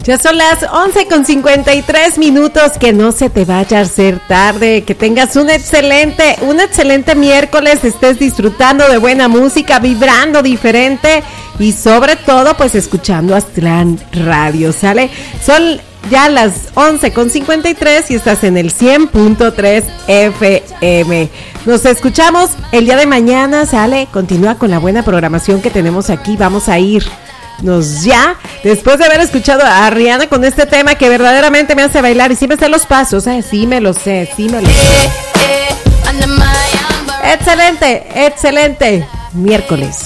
Ya son las 11:53, que no se te vaya a hacer tarde, que tengas un excelente miércoles, estés disfrutando de buena música, vibrando diferente y sobre todo pues escuchando Aztlán Radio, ¿sale? Son ya las 11:53 y estás en el 100.3 FM. Nos escuchamos el día de mañana, ¿sale? Continúa con la buena programación que tenemos aquí, vamos a irnos ya, después de haber escuchado a Rihanna con este tema que verdaderamente me hace bailar y sí me sé los pasos, sí me lo sé. Excelente miércoles.